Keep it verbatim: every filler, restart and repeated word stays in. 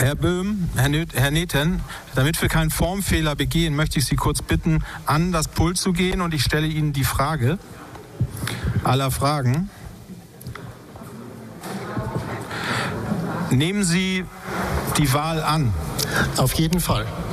Herr Böhm, Herr, Nö Herr Neten, damit wir keinen Formfehler begehen, möchte ich Sie kurz bitten, an das Pult zu gehen und ich stelle Ihnen die Frage aller Fragen. Nehmen Sie die Wahl an? Auf jeden Fall.